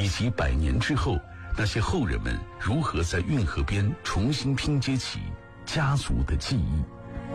以及100年之后那些后人们如何在运河边重新拼接起家族的记忆。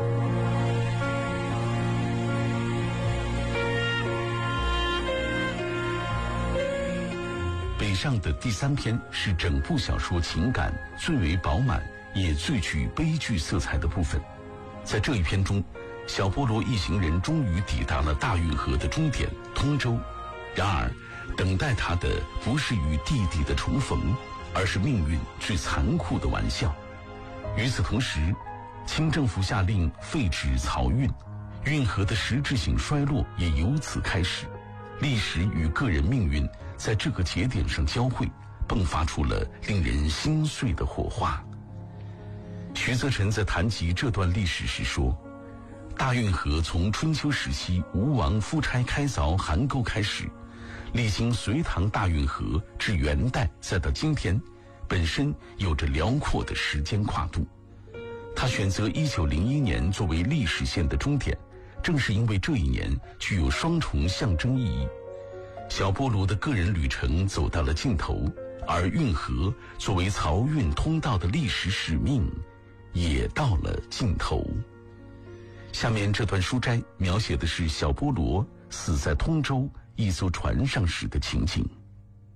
北上的第3篇是整部小说情感最为饱满也最具悲剧色彩的部分。在这一篇中，小波罗一行人终于抵达了大运河的终点通州，然而等待他的不是与弟弟的重逢，而是命运最残酷的玩笑。与此同时，清政府下令废止漕运，运河的实质性衰落也由此开始。历史与个人命运在这个节点上交汇，迸发出了令人心碎的火花。徐则臣在谈及这段历史时说，大运河从春秋时期吴王夫差开凿邗沟开始，历经隋唐大运河至元代再到今天，本身有着辽阔的时间跨度。他选择1901年作为历史线的终点，正是因为这一年具有双重象征意义。小波罗的个人旅程走到了尽头，而运河作为漕运通道的历史使命也到了尽头。下面这段书摘描写的是小波罗死在通州一艘船上时的情景。